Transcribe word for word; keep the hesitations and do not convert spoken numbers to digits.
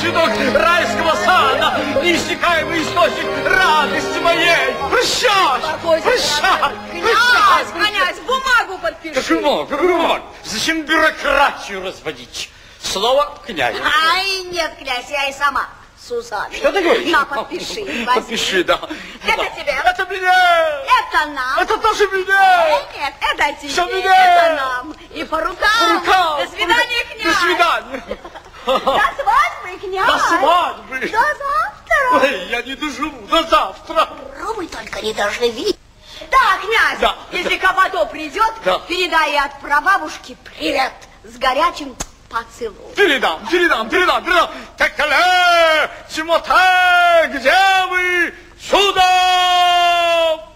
цветок райского сада, неиссякаемый источник радости моей. Прощай! Прощай! Князь, князь, бумагу подпиши. Какую бумагу? Какую бумагу? Зачем бюрократию разводить? Слово князь. Ай, нет, князь, я и сама. С усами. Что ты говоришь? На, подпиши. Возьми. Подпиши, да. Это да. тебе. Это мне. Это нам. Это тоже мне. Нет, это тебе. Все мне. Это нам. И по рукам. По рукам. До свидания, князь. До свидания. До свадьбы, князь. До свадьбы. До завтра. Ой, я не доживу. До завтра. Попробуй только не доживи. Да, князь, да, если да. Кабато придет, да. передай от прабабушки привет с горячим поцелуем. Передам, передам, передам, передам. Такале, Тимоте, где вы? Сюда!